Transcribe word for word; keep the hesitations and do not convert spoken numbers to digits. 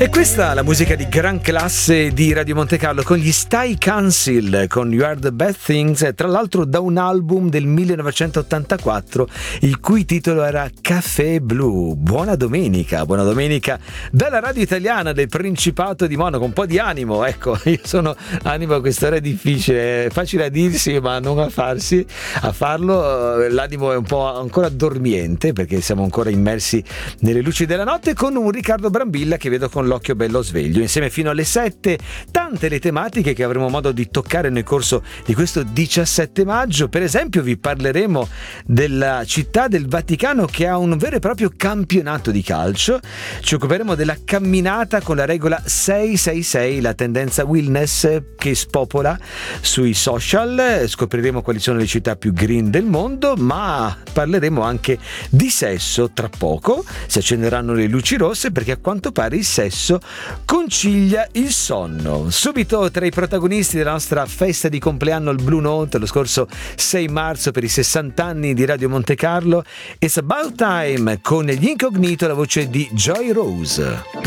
E questa è la musica di gran classe di Radio Monte Carlo con gli Stay Council con You Are the Best Things, tra l'altro da un album del millenovecentottantaquattro il cui titolo era Café Blu. Buona domenica, buona domenica dalla radio italiana del Principato di Monaco, un po' di animo, ecco, io sono animo a quest'ora, è difficile, è facile a dirsi ma non a farsi, a farlo, l'animo è un po' ancora dormiente perché siamo ancora immersi nelle luci della notte con un Riccardo Brambilla che vedo con l'occhio bello sveglio, insieme fino alle sette, tante le tematiche che avremo modo di toccare nel corso di questo diciassette maggio. Per esempio vi parleremo della città del Vaticano che ha un vero e proprio campionato di calcio, ci occuperemo della camminata con la regola sei sei sei, la tendenza wellness che spopola sui social, scopriremo quali sono le città più green del mondo, ma parleremo anche di sesso tra poco, si accenderanno le luci rosse perché a quanto pare il sesso concilia il sonno. Subito tra i protagonisti della nostra festa di compleanno al Blue Note lo scorso sei marzo per i sessanta anni di Radio Monte Carlo, It's About Time con gli Incognito, la voce di Joy Rose.